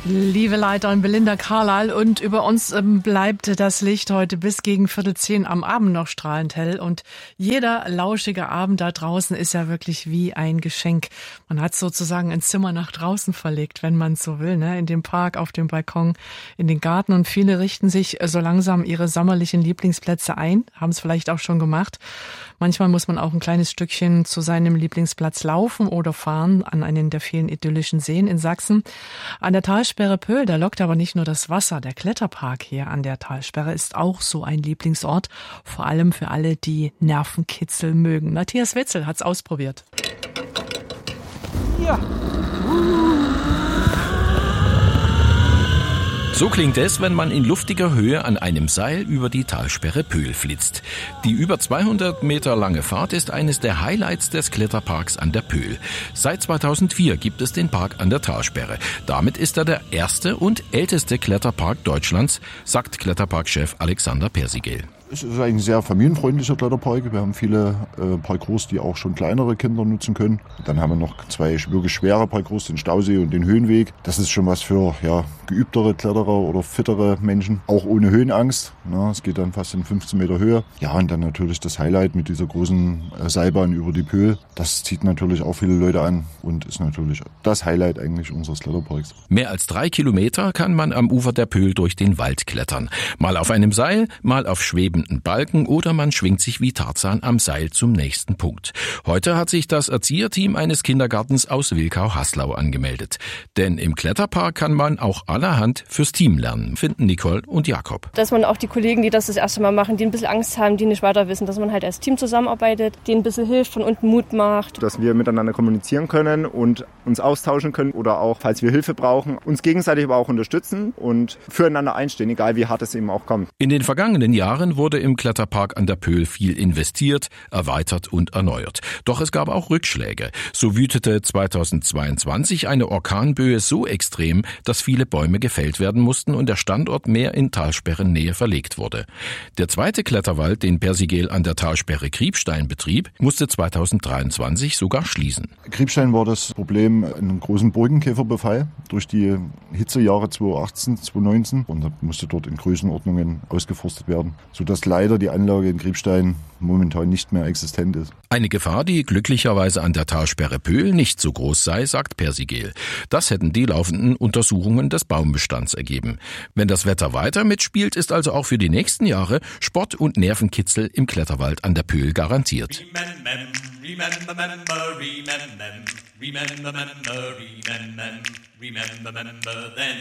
Liebe Leiterin Belinda Carlyle, und über uns bleibt das Licht heute bis gegen 9:45 am Abend noch strahlend hell, und jeder lauschige Abend da draußen ist ja wirklich wie ein Geschenk. Man hat sozusagen ein Zimmer nach draußen verlegt, wenn man so will, ne? In den Park, auf dem Balkon, in den Garten, und viele richten sich so langsam ihre sommerlichen Lieblingsplätze ein, haben es vielleicht auch schon gemacht. Manchmal muss man auch ein kleines Stückchen zu seinem Lieblingsplatz laufen oder fahren an einen der vielen idyllischen Seen in Sachsen. An der Talsperre Pöhl, da lockt aber nicht nur das Wasser. Der Kletterpark hier an der Talsperre ist auch so ein Lieblingsort, vor allem für alle, die Nervenkitzel mögen. Matthias Wetzel hat's ausprobiert. Ja. So klingt es, wenn man in luftiger Höhe an einem Seil über die Talsperre Pöhl flitzt. Die über 200 Meter lange Fahrt ist eines der Highlights des Kletterparks an der Pöhl. Seit 2004 gibt es den Park an der Talsperre. Damit ist er der erste und älteste Kletterpark Deutschlands, sagt Kletterparkchef Alexander Persigel. Es ist ein sehr familienfreundlicher Kletterpark. Wir haben viele Parcours, die auch schon kleinere Kinder nutzen können. Dann haben wir noch zwei wirklich schwere Parcours, den Stausee und den Höhenweg. Das ist schon was für geübtere Kletterer oder fittere Menschen, auch ohne Höhenangst. Es geht dann fast in 15 Meter Höhe. Ja, und dann natürlich das Highlight mit dieser großen Seilbahn über die Pöhl. Das zieht natürlich auch viele Leute an und ist natürlich das Highlight eigentlich unseres Kletterparks. Mehr als 3 Kilometer kann man am Ufer der Pöhl durch den Wald klettern. Mal auf einem Seil, mal auf schwebenden Balken, oder man schwingt sich wie Tarzan am Seil zum nächsten Punkt. Heute hat sich das Erzieherteam eines Kindergartens aus Wilkau-Haslau angemeldet. Denn im Kletterpark kann man auch allerhand fürs Team lernen, finden Nicole und Jakob. Dass man auch die Kollegen, die das erste Mal machen, die ein bisschen Angst haben, die nicht weiter wissen, dass man halt als Team zusammenarbeitet, denen ein bisschen hilft, von unten Mut macht. Dass wir miteinander kommunizieren können und uns austauschen können oder auch, falls wir Hilfe brauchen, uns gegenseitig aber auch unterstützen und füreinander einstehen, egal wie hart es eben auch kommt. In den vergangenen Jahren wurde im Kletterpark an der Pöhl viel investiert, erweitert und erneuert. Doch es gab auch Rückschläge. So wütete 2022 eine Orkanböe so extrem, dass viele Bäume gefällt werden mussten und der Standort mehr in Talsperrennähe verlegt wurde. Der zweite Kletterwald, den Persigel an der Talsperre Kriebstein betrieb, musste 2023 sogar schließen. Kriebstein war das Problem einen großen Borkenkäferbefall durch die Hitzejahre 2018, 2019, und da musste dort in Größenordnungen ausgeforstet werden, sodass leider die Anlage in Kriebstein momentan nicht mehr existent ist. Eine Gefahr, die glücklicherweise an der Talsperre Pöhl nicht so groß sei, sagt Persigel. Das hätten die laufenden Untersuchungen des Baumbestands ergeben. Wenn das Wetter weiter mitspielt, ist also auch für die nächsten Jahre Sport und Nervenkitzel im Kletterwald an der Pöhl garantiert. Remember then.